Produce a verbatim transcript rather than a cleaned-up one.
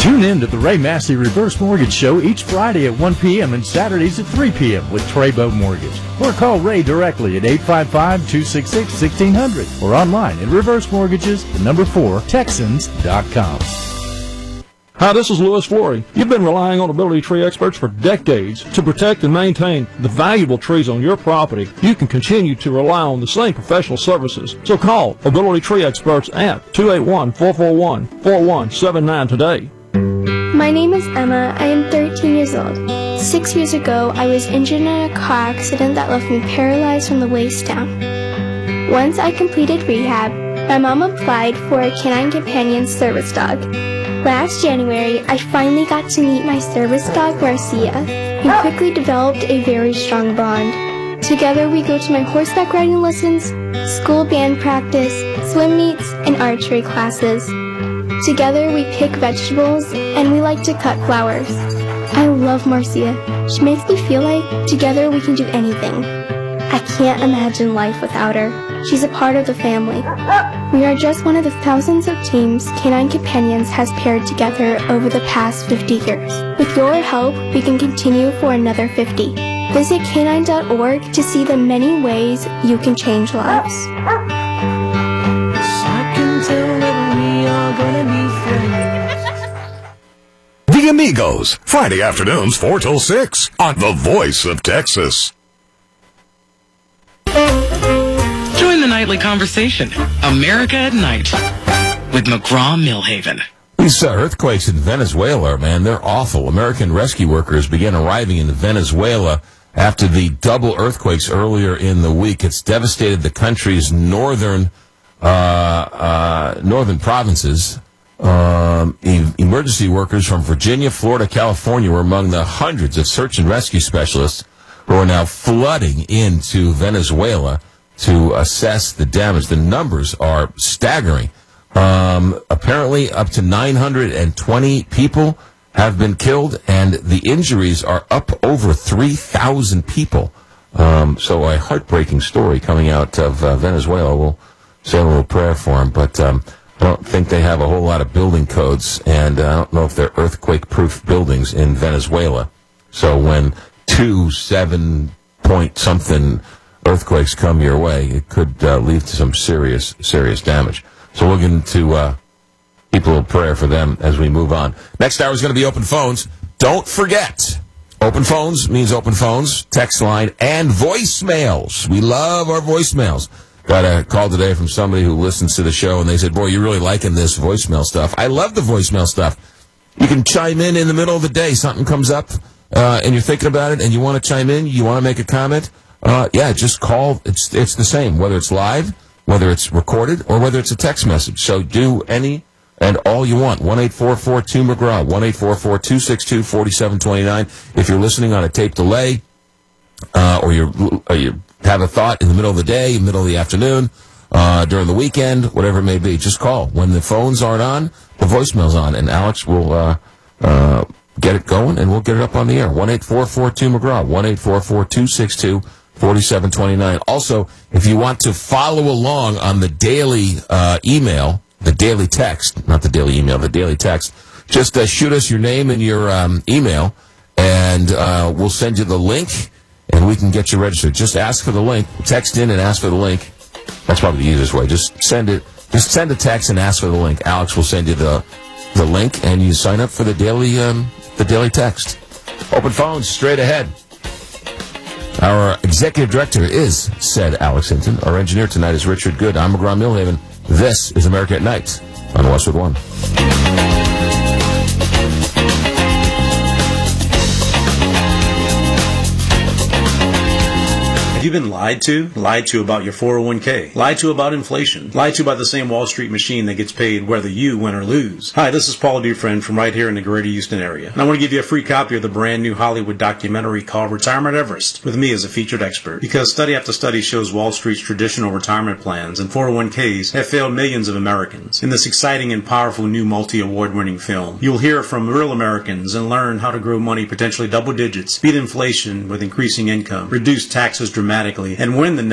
Tune in to the Ray Massey Reverse Mortgage Show each Friday at one p.m. and Saturdays at three p.m. with Treybo Mortgage. Or call Ray directly at eight five five, two six six, one six zero zero or online at reverse mortgages, the number four, Texans dot com. Hi, this is Louis Flory. You've been relying on Ability Tree experts for decades to protect and maintain the valuable trees on your property. You can continue to rely on the same professional services. So call Ability Tree experts at two eight one, four four one, four one seven nine today. My name is Emma. I am thirteen years old. Six years ago, I was injured in a car accident that left me paralyzed from the waist down. Once I completed rehab, my mom applied for a Canine Companion service dog. Last January, I finally got to meet my service dog, Marcia, and quickly developed a very strong bond. Together, we go to my horseback riding lessons, school band practice, swim meets, and archery classes. Together, we pick vegetables, and we like to cut flowers. I love Marcia. She makes me feel like together we can do anything. I can't imagine life without her. She's a part of the family. We are just one of the thousands of teams Canine Companions has paired together over the past fifty years. With your help, we can continue for another fifty. Visit canine dot org to see the many ways you can change lives. I can tell that we are gonna be friends. The Amigos, Friday afternoons four till six on The Voice of Texas. Join the nightly conversation, America at Night, with McGraw-Millhaven. These uh, earthquakes in Venezuela, man, they're awful. American rescue workers began arriving in Venezuela after the double earthquakes earlier in the week. It's devastated the country's northern uh, uh, northern provinces. Um, e- emergency workers from Virginia, Florida, California were among the hundreds of search and rescue specialists who are now flooding into Venezuela to assess the damage. The numbers are staggering. Um, apparently, up to nine hundred twenty people have been killed, and the injuries are up over three thousand people. Um, so a heartbreaking story coming out of uh, Venezuela. We'll say a little prayer for them, but um, I don't think they have a whole lot of building codes, and I don't know if they're earthquake-proof buildings in Venezuela. So when two seven-point-something earthquakes come your way, it could uh, lead to some serious, serious damage. So we'll get into uh, people of prayer for them as we move on. Next hour is going to be open phones. Don't forget, open phones means open phones, text line, and voicemails. We love our voicemails. Got a call today from somebody who listens to the show, and they said, boy, you're really liking this voicemail stuff. I love the voicemail stuff. You can chime in in the middle of the day. Something comes up, uh, and you're thinking about it, and you want to chime in, you want to make a comment. Uh, yeah, just call. It's it's the same, whether it's live, whether it's recorded, or whether it's a text message. So do any and all you want. one eight four four two McGraw, one eight four four two six two four seven two nine. If you're listening on a tape delay, uh, or, you're, or you have a thought in the middle of the day, middle of the afternoon, uh, during the weekend, whatever it may be, just call. When the phones aren't on, the voicemail's on, and Alex will uh, uh, get it going, and we'll get it up on the air. one eight four four two McGraw, one eight four four two six two four seven two nine. Also, if you want to follow along on the daily uh, email, the daily text, not the daily email, the daily text, just uh, shoot us your name and your um, email, and uh, we'll send you the link, and we can get you registered. Just ask for the link. Text in and ask for the link. That's probably the easiest way. Just send it. Just send a text and ask for the link. Alex will send you the the link, and you sign up for the daily um, the daily text. Open phones straight ahead. Our executive director is said Alex Hinton. Our engineer tonight is Richard Good. I'm McGraw-Millhaven. This is America at Night on Westwood One. Have you been lied to? Lied to about your four oh one k? Lied to about inflation? Lied to about the same Wall Street machine that gets paid whether you win or lose? Hi, this is Paul Dufresne from right here in the greater Houston area. And I want to give you a free copy of the brand new Hollywood documentary called Retirement Everest, with me as a featured expert. Because study after study shows Wall Street's traditional retirement plans and four oh one k's have failed millions of Americans. In this exciting and powerful new multi-award winning film, you'll hear from real Americans and learn how to grow money potentially double digits, beat inflation with increasing income, reduce taxes dramatically, and win the